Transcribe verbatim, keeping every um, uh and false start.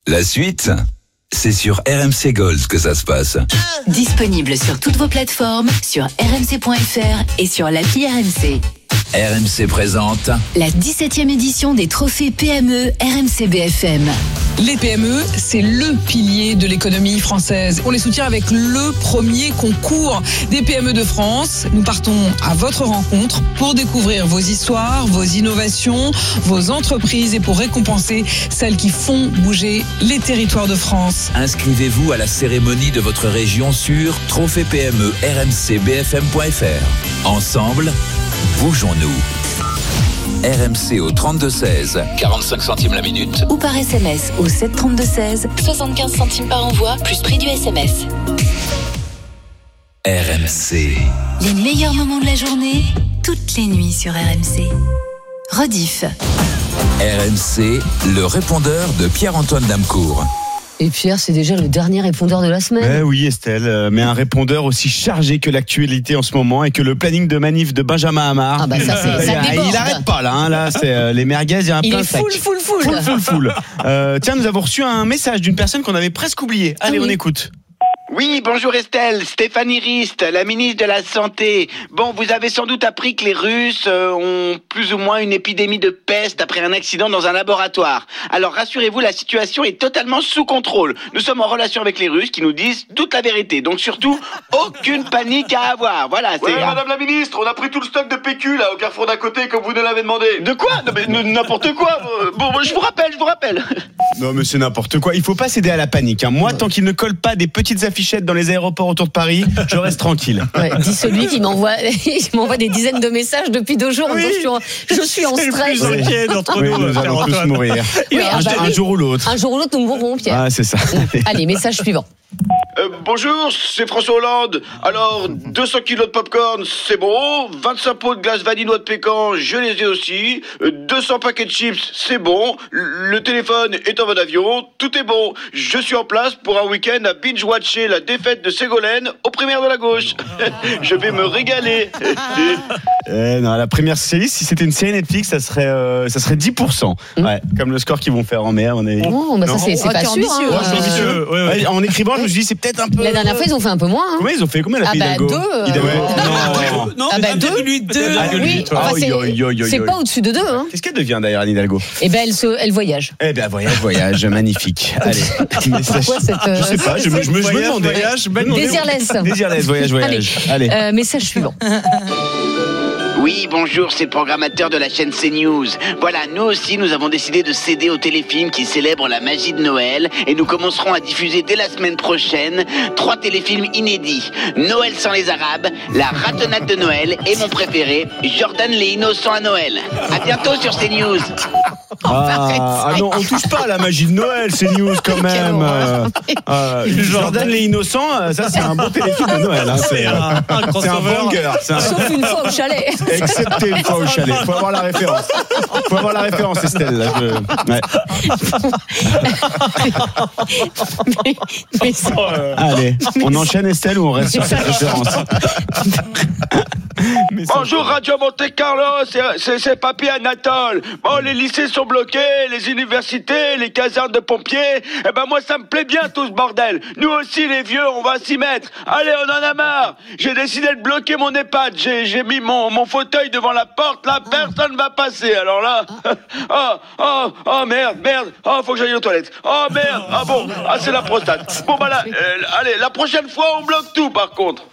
La suite, c'est sur R M C Gold que ça se passe. Disponible sur toutes vos plateformes, sur r m c point f r et sur l'appli R M C. R M C présente la dix-septième édition des trophées P M E R M C B F M. Les P M E, c'est le pilier de l'économie française. On les soutient avec le premier concours des P M E de France. Nous partons à votre rencontre pour découvrir vos histoires, vos innovations, vos entreprises et pour récompenser celles qui font bouger les territoires de France. Inscrivez-vous à la cérémonie de votre région sur trophée P M E R M C B F M point f r. Ensemble, bougeons-nous. R M C au trente-deux seize, quarante-cinq centimes la minute. Ou par S M S au sept trente-deux seize, soixante-quinze centimes par envoi, plus prix du S M S. R M C. Les meilleurs moments de la journée, toutes les nuits sur R M C. Rediff. R M C, le répondeur de Pierre-Antoine Damcourt. Et Pierre, c'est déjà le dernier répondeur de la semaine. Eh oui Estelle, mais un répondeur aussi chargé que l'actualité en ce moment et que le planning de manif de Benjamin Hamar. Ah bah ça, c'est, ça déborde. Il arrête pas là, hein, là c'est euh, les merguez, il y a un il plein est sac. full, full, full. Full, full, full. Euh, tiens, nous avons reçu un message d'une personne qu'on avait presque oubliée. Allez, ah oui. on écoute. Oui, bonjour Estelle, Stéphanie Rist, la ministre de la Santé. Bon, vous avez sans doute appris que les Russes euh, ont plus ou moins une épidémie de peste après un accident dans un laboratoire. Alors rassurez-vous, la situation est totalement sous contrôle. Nous sommes en relation avec les Russes qui nous disent toute la vérité. Donc surtout, aucune panique à avoir. Voilà, c'est... Ouais, madame la ministre, on a pris tout le stock de P Q là au carrefour d'à côté comme vous nous l'avez demandé. De quoi? Non, mais n'importe quoi. Bon, je vous rappelle, je vous rappelle. Non mais c'est n'importe quoi, il faut pas céder à la panique. Hein. Moi, tant qu'il ne colle pas des petites affichettes dans les aéroports autour de Paris, je reste tranquille. Ouais, dit celui qui m'envoie, il m'envoie des dizaines de messages depuis deux jours. Oui, je suis en, je suis en stress. Oui, inquiet d'entre oui, nous, nous allons tous mourir. Oui, un, bah, un oui. jour ou l'autre. Un jour ou l'autre, nous mourrons, Pierre. Ah, c'est ça. Allez, message suivant. Euh, bonjour, c'est François Hollande. Alors, deux cents kilos de popcorn, c'est bon. vingt-cinq pots de glace vanille noix de pécan, je les ai aussi. Euh, deux cents paquets de chips, c'est bon. Le téléphone est en mode avion, tout est bon. Je suis en place pour un week-end à binge-watcher la défaite de Ségolène aux primaires de la gauche. Je vais me régaler. euh, non, la première série, si c'était une série Netflix, ça serait, euh, ça serait dix pour cent. Mmh. Ouais, comme le score qu'ils vont faire en mer. On est... Oh, bah ça, c'est, c'est pas sûr. Ambitieux, hein. ouais, c'est ambitieux. Ouais, ouais. En écrivant, je me suis dit, c'est peut-être un peu. La dernière fois, ils ont fait un peu moins. Hein. Combien ils ont fait? Combien la ah fille bah d'Hidalgo? deux. Hidalgo. Euh... Non, non, ah bah deux. deux. Ah, oui, enfin, c'est, c'est pas au-dessus de deux. Hein. Qu'est-ce qu'elle devient d'ailleurs, Anne Hidalgo? Eh ben, elle, se, elle voyage. Eh ben, voyage, voyage, magnifique. Allez. Pourquoi cette, je sais pas, je me, je me, je me demandais. Voyage, Désirless. Désirless, voyage, voyage. Allez, Allez. Euh, message suivant. Oui, bonjour, c'est le programmateur de la chaîne CNews. Voilà, nous aussi, nous avons décidé de céder au téléfilm qui célèbre la magie de Noël et nous commencerons à diffuser dès la semaine prochaine trois téléfilms inédits. Noël sans les Arabes, La ratonnade de Noël et mon préféré, Jordan les innocents à Noël. À bientôt sur CNews. Ah, ah non, on touche pas à la magie de Noël, c'est news quand même. Euh, euh, Jordan les innocents, ça c'est un bon téléfilm de Noël. Hein, c'est, euh, c'est un banger. C'est un... Sauf une fois au chalet. Excepté une fois au chalet. Faut avoir la référence. Faut avoir la référence, Estelle. Là, je... ouais. mais, mais c'est... Allez, on enchaîne Estelle ou on reste sur cette référence? Bonjour Radio Monte Carlo, c'est, c'est, c'est Papy Anatole. Bon, les lycées sont bloqués, les universités, les casernes de pompiers. Eh ben moi ça me plaît bien tout ce bordel. Nous aussi les vieux, on va s'y mettre. Allez, on en a marre. J'ai décidé de bloquer mon EHPAD. J'ai, j'ai mis mon, mon fauteuil devant la porte. Là, personne va passer. Alors là, oh, oh, oh merde, merde. Oh, faut que j'aille aux toilettes. Oh merde. Ah bon, ah c'est la prostate. Bon bah là, euh, allez, la prochaine fois on bloque tout par contre.